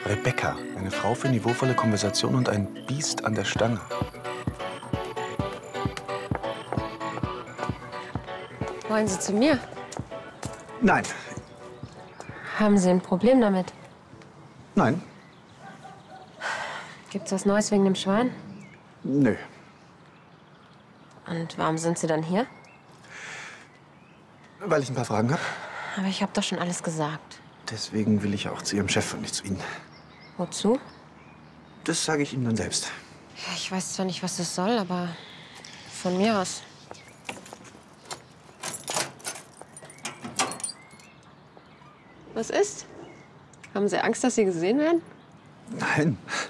Rebecca, eine Frau für niveauvolle Konversation und ein Biest an der Stange. Wollen Sie zu mir? Nein. Haben Sie ein Problem damit? Nein. Gibt's was Neues wegen dem Schwan? Nö. Und warum sind Sie dann hier? Weil ich ein paar Fragen habe. Aber ich habe doch schon alles gesagt. Deswegen will ich auch zu Ihrem Chef und nicht zu Ihnen. Wozu? Das sage ich Ihnen dann selbst. Ja, ich weiß zwar nicht, was das soll, aber von mir aus. Was ist? Haben Sie Angst, dass Sie gesehen werden? Nein.